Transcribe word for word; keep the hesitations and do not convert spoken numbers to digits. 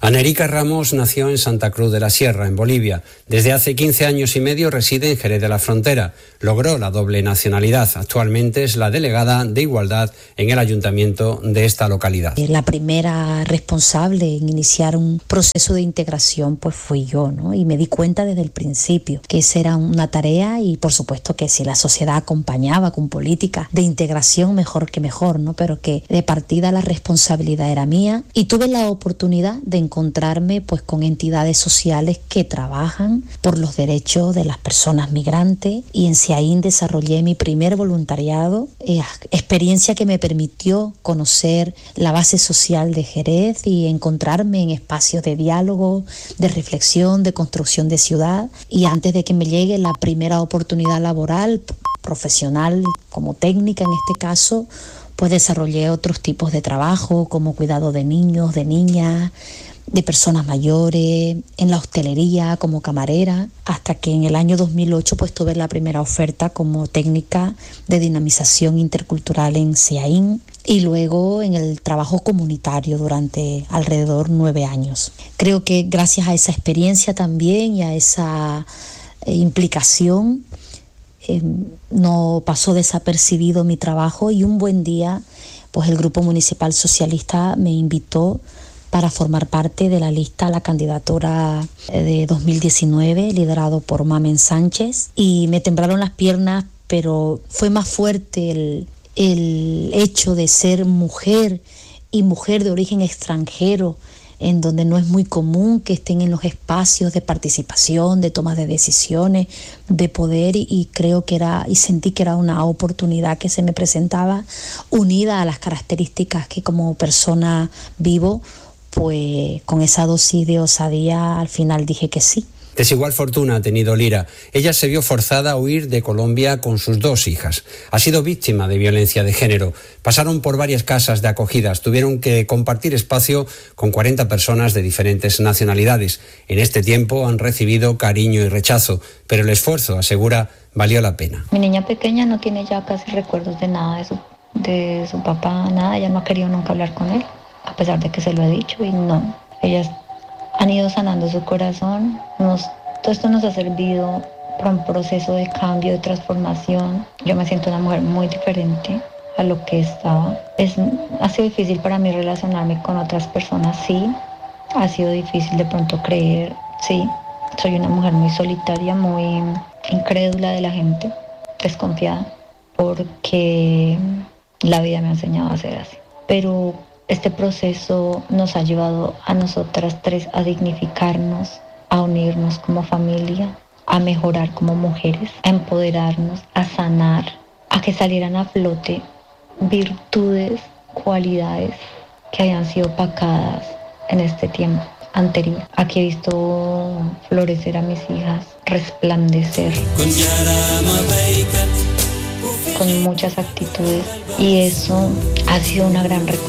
Ana Erika Ramos nació en Santa Cruz de la Sierra, en Bolivia. Desde hace quince años y medio reside en Jerez de la Frontera. Logró la doble nacionalidad. Actualmente es la delegada de Igualdad en el ayuntamiento de esta localidad. La primera responsable en iniciar un proceso de integración pues fui yo, ¿no? Y me di cuenta desde el principio que esa era una tarea y por supuesto que si la sociedad acompañaba con políticas de integración, mejor que mejor, ¿no? Pero que de partida la responsabilidad era mía y tuve la oportunidad de encontrarme pues con entidades sociales que trabajan por los derechos de las personas migrantes y en Siaín desarrollé mi primer voluntariado, eh, experiencia que me permitió conocer la base social de Jerez y encontrarme en espacios de diálogo, de reflexión, de construcción de ciudad. Y antes de que me llegue la primera oportunidad laboral, profesional como técnica en este caso, pues desarrollé otros tipos de trabajo como cuidado de niños, de niñas, de personas mayores, en la hostelería como camarera, hasta que en el año dos mil ocho pues tuve la primera oferta como técnica de dinamización intercultural en Siaín y luego en el trabajo comunitario durante alrededor nueve años. Creo que gracias a esa experiencia también y a esa eh, implicación eh, no pasó desapercibido mi trabajo y un buen día pues el Grupo Municipal Socialista me invitó para formar parte de la lista a la candidatura de dos mil diecinueve, liderado por Mamen Sánchez, y me temblaron las piernas, pero fue más fuerte el, el hecho de ser mujer y mujer de origen extranjero, en donde no es muy común que estén en los espacios de participación, de toma de decisiones, de poder, y, y creo que era, y sentí que era una oportunidad que se me presentaba, unida a las características que como persona vivo, pues con esa dosis de osadía al final dije que sí. Desigual fortuna ha tenido Lira. Ella se vio forzada a huir de Colombia con sus dos hijas. Ha sido víctima de violencia de género. Pasaron por varias casas de acogidas. Tuvieron que compartir espacio con cuarenta personas de diferentes nacionalidades. En este tiempo han recibido cariño y rechazo, pero el esfuerzo, asegura, valió la pena. Mi niña pequeña no tiene ya casi recuerdos de nada de su, de su papá, nada. Ella no ha querido nunca hablar con él, a pesar de que se lo he dicho, y no. Ellas han ido sanando su corazón. Nos, todo esto nos ha servido para un proceso de cambio, de transformación. Yo me siento una mujer muy diferente a lo que estaba. Es, ha sido difícil para mí relacionarme con otras personas, sí. Ha sido difícil de pronto creer, sí. Soy una mujer muy solitaria, muy incrédula de la gente, desconfiada, porque la vida me ha enseñado a ser así. Pero este proceso nos ha llevado a nosotras tres a dignificarnos, a unirnos como familia, a mejorar como mujeres, a empoderarnos, a sanar, a que salieran a flote virtudes, cualidades que hayan sido opacadas en este tiempo anterior. Aquí he visto florecer a mis hijas, resplandecer con muchas actitudes, y eso ha sido una gran recompensa.